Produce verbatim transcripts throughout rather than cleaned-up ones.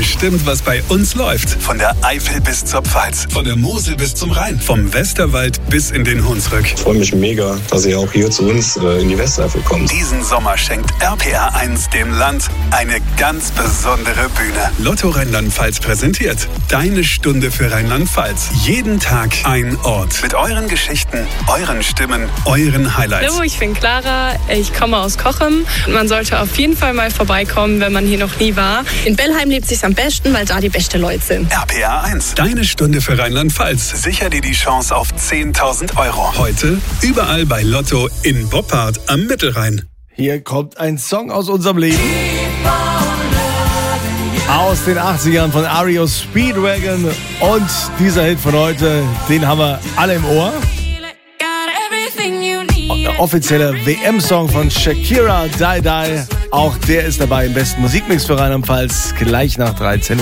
bestimmt, was bei uns läuft. Von der Eifel bis zur Pfalz, von der Mosel bis zum Rhein, vom Westerwald bis in den Hunsrück. Ich freue mich mega, dass ihr auch hier zu uns äh, in die Westeifel kommt. Diesen Sommer schenkt R P R eins dem Land eine ganz besondere Bühne. Lotto Rheinland-Pfalz präsentiert Deine Stunde für Rheinland-Pfalz. Jeden Tag ein Ort. Mit euren Geschichten, euren Stimmen, euren Highlights. Hallo, ich bin Clara, ich komme aus Cochem. Man sollte auf jeden Fall mal vorbeikommen, wenn man hier noch nie war. In Bellheim lebt sich's am besten, weil da die besten Leute sind. R P R eins, Deine Stunde für Rheinland-Pfalz. Sicher dir die Chance auf zehntausend Euro. Heute überall bei Lotto in Boppard am Mittelrhein. Hier kommt ein Song aus unserem Leben. Aus den achtzigern von R E O Speedwagon. Und dieser Hit von heute, den haben wir alle im Ohr. Der offizielle W M-Song von Shakira, Die Die. Auch der ist dabei im besten Musikmix für Rheinland-Pfalz, gleich nach dreizehn Uhr.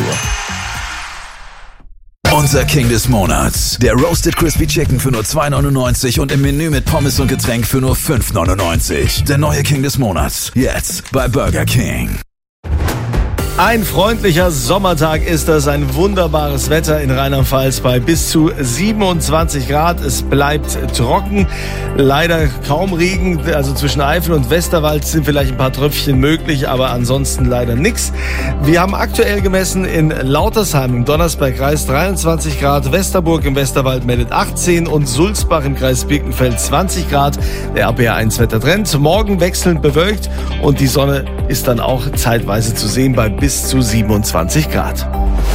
Unser King des Monats. Der Roasted Crispy Chicken für nur zwei neunundneunzig und im Menü mit Pommes und Getränk für nur fünf neunundneunzig. Der neue King des Monats. Jetzt bei Burger King. Ein freundlicher Sommertag ist das, ein wunderbares Wetter in Rheinland-Pfalz bei bis zu siebenundzwanzig Grad. Es bleibt trocken, leider kaum Regen, also zwischen Eifel und Westerwald sind vielleicht ein paar Tröpfchen möglich, aber ansonsten leider nichts. Wir haben aktuell gemessen in Lautersheim im Donnersbergkreis dreiundzwanzig Grad, Westerburg im Westerwald meldet achtzehn und Sulzbach im Kreis Birkenfeld zwanzig Grad. Der R P R eins Wettertrend, morgen wechselnd bewölkt und die Sonne ist dann auch zeitweise zu sehen bei bis zu siebenundzwanzig Grad.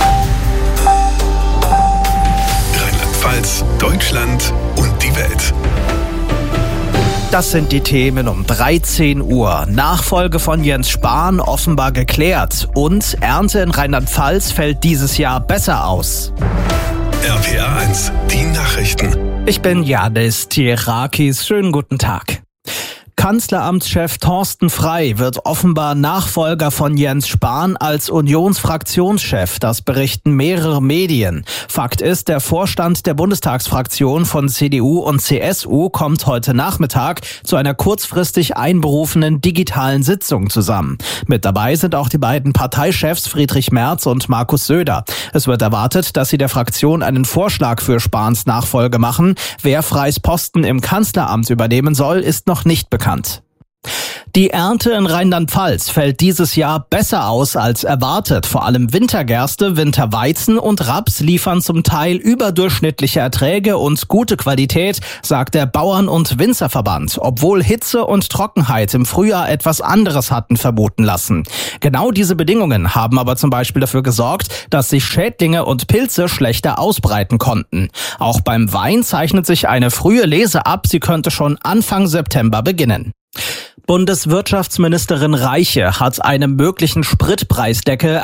Rheinland-Pfalz, Deutschland und die Welt. Das sind die Themen um dreizehn Uhr. Nachfolge von Jens Spahn offenbar geklärt. Und Ernte in Rheinland-Pfalz fällt dieses Jahr besser aus. R P R eins, die Nachrichten. Ich bin Janis Tierakis. Schönen guten Tag. Kanzleramtschef Thorsten Frey wird offenbar Nachfolger von Jens Spahn als Unionsfraktionschef. Das berichten mehrere Medien. Fakt ist, der Vorstand der Bundestagsfraktion von C D U und C S U kommt heute Nachmittag zu einer kurzfristig einberufenen digitalen Sitzung zusammen. Mit dabei sind auch die beiden Parteichefs Friedrich Merz und Markus Söder. Es wird erwartet, dass sie der Fraktion einen Vorschlag für Spahns Nachfolge machen. Wer Freys Posten im Kanzleramt übernehmen soll, ist noch nicht bekannt. Die Ernte in Rheinland-Pfalz fällt dieses Jahr besser aus als erwartet. Vor allem Wintergerste, Winterweizen und Raps liefern zum Teil überdurchschnittliche Erträge und gute Qualität, sagt der Bauern- und Winzerverband, obwohl Hitze und Trockenheit im Frühjahr etwas anderes hatten vermuten lassen. Genau diese Bedingungen haben aber zum Beispiel dafür gesorgt, dass sich Schädlinge und Pilze schlechter ausbreiten konnten. Auch beim Wein zeichnet sich eine frühe Lese ab, sie könnte schon Anfang September beginnen. Bundeswirtschaftsministerin Reiche hat einem möglichen Spritpreisdeckel